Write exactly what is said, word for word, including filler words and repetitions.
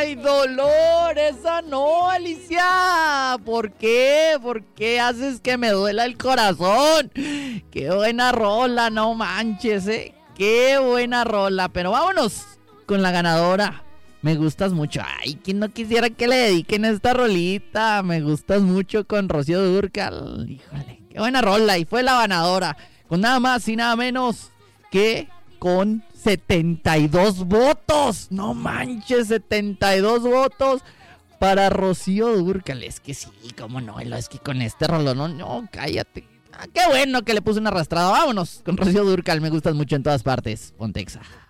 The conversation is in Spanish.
¡Ay, dolor! ¡Esa no, Alicia! ¿Por qué? ¿Por qué haces que me duela el corazón? ¡Qué buena rola! No manches, ¿eh? ¡Qué buena rola! Pero vámonos con la ganadora. Me gustas mucho. Ay, ¿quién no quisiera que le dediquen esta rolita? Me gustas mucho con Rocío Dúrcal. Híjole, qué buena rola. Y fue la ganadora. Con nada más y nada menos que con setenta y dos votos. No manches, setenta y dos votos para Rocío Dúrcal. Es que sí, cómo no. Es que con este rolón, no, no, cállate. Ah, qué bueno que le puse una arrastrada. Vámonos con Rocío Dúrcal. Me gustas mucho en todas partes. Pontexa.